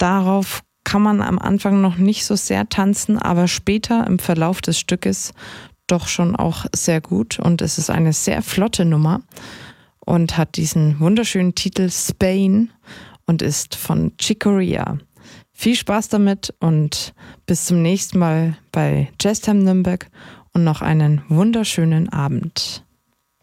Darauf kann man am Anfang noch nicht so sehr tanzen, aber später im Verlauf des Stückes doch schon auch sehr gut. Und es ist eine sehr flotte Nummer und hat diesen wunderschönen Titel Spain und ist von Chick Corea. Viel Spaß damit und bis zum nächsten Mal bei Jazztime Nürnberg und noch einen wunderschönen Abend.